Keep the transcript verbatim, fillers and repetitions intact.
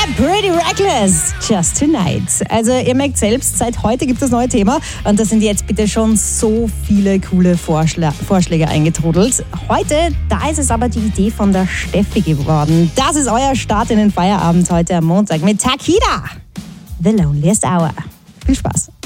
Pretty Reckless, Just Tonight. Also ihr merkt selbst, seit heute gibt es das neue Thema und da sind jetzt bitte schon so viele coole Vorschla- Vorschläge eingetrudelt. Heute, da ist es aber die Idee von der Steffi geworden. Das ist euer Start in den Feierabend heute am Montag mit Takida, The Loneliest Hour. Viel Spaß.